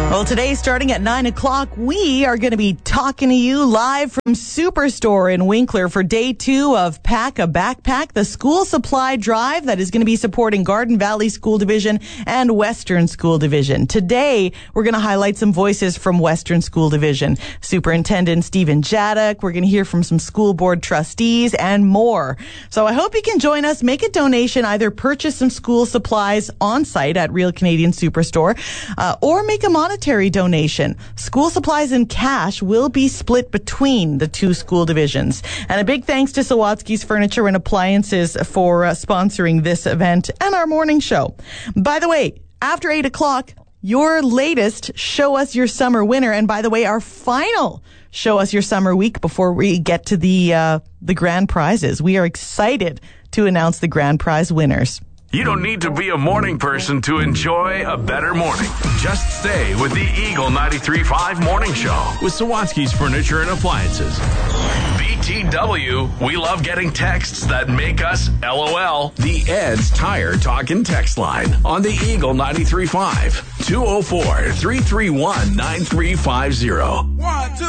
Well, today, starting at 9 o'clock, we are going to be talking to you live from Superstore in Winkler for day 2 of Pack a Backpack, the school supply drive that is going to be supporting Garden Valley School Division and Western School Division. Today, we're going to highlight some voices from Western School Division. Superintendent Stephen Jaddock, we're going to hear from some school board trustees and more. So I hope you can join us, make a donation, either purchase some school supplies on site at Real Canadian Superstore, or make a monetary donation. School supplies and cash will be split between the two school divisions. And a big thanks to Sawatsky's Furniture and Appliances for sponsoring this event and our morning show. By the way, after 8 o'clock, your latest Show Us Your Summer winner. And by the way, our final Show Us Your Summer week before we get to the grand prizes. We are excited to announce the grand prize winners. You don't need to be a morning person to enjoy a better morning. Just stay with the Eagle 93.5 Morning Show with Sawatsky's Furniture and Appliances. BTW, we love getting texts that make us LOL. The Ed's Tire Talk and Text Line on the Eagle 93.5. 204-331-9350. 1, 2,